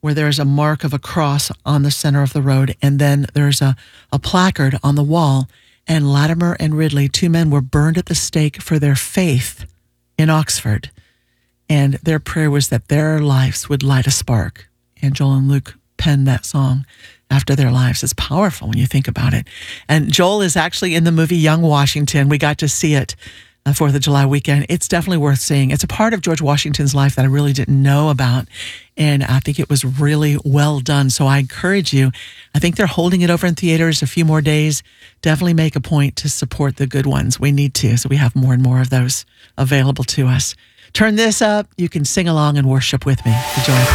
where there's a mark of a cross on the center of the road, and then there's a placard on the wall. And Latimer and Ridley, 2 men, were burned at the stake for their faith in Oxford. And their prayer was that their lives would light a spark. And Joel and Luke penned that song after their lives. It's powerful when you think about it. And Joel is actually in the movie Young Washington. We got to see it 4th of July weekend. It's definitely worth seeing. It's a part of George Washington's life that I really didn't know about. And I think it was really well done. So I encourage you. I think they're holding it over in theaters a few more days. Definitely make a point to support the good ones. We need to, so we have more and more of those available to us. Turn this up. You can sing along and worship with me. The Joy